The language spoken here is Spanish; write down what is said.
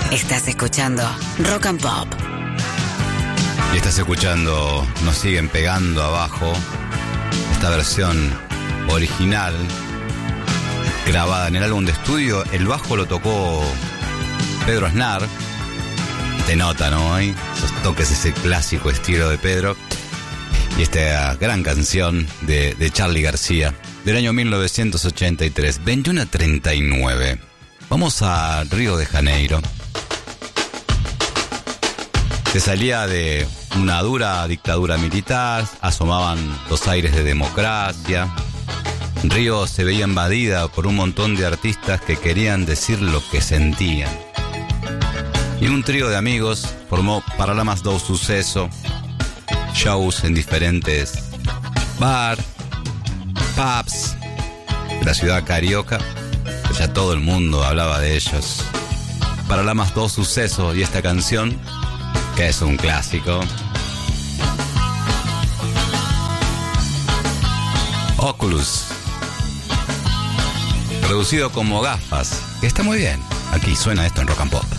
Estás escuchando Rock and Pop. Y estás escuchando Nos siguen pegando abajo. Esta versión original grabada en el álbum de estudio. El bajo lo tocó Pedro Aznar. Te nota, ¿no? Esos toques, ese clásico estilo de Pedro. Y esta gran canción de Charly García del año 1983, 21:39. Vamos a Río de Janeiro. Se salía de una dura dictadura militar, asomaban los aires de democracia. Río se veía invadida por un montón de artistas que querían decir lo que sentían. Y un trío de amigos formó Paralamas do Sucesso, shows en diferentes bars, pubs de la ciudad carioca. Ya todo el mundo hablaba de ellos. Paralamas do Sucesso y esta canción, que es un clásico. Oculus, producido como Gafas, que está muy bien. Aquí suena esto en Rock and Pop.